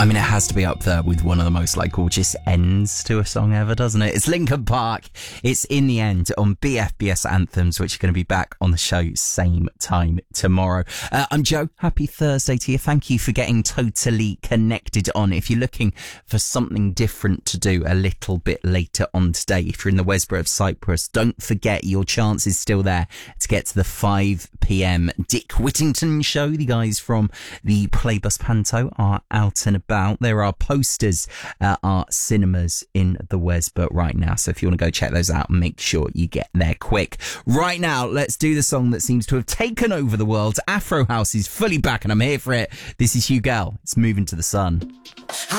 I mean, it has to be up there with one of the most gorgeous ends to a song ever, doesn't it? It's Linkin Park. It's In the End on BFBS Anthems, which are going to be back on the show same time tomorrow. I'm Joe. Happy Thursday to you. Thank you for getting totally connected on. If you're looking for something different to do a little bit later on today, if you're in the Westborough of Cyprus, don't forget your chance is still there to get to the 5 p.m. Dick Whittington show. The guys from the Playbus Panto are out and about. There are posters at our cinemas in the Wesborough right now, so if you want to go check those out, make sure you get there quick. Right now, let's do the song that seems to have taken over the world. Afro House is fully back and I'm here for it. This is Hugh Gell. It's Moving to the Sun.